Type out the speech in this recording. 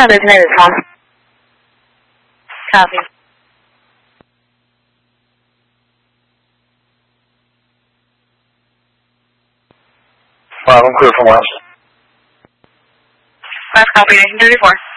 Bravo, Canada Tom. Copy. I'm clear from West. Last copy, 1934.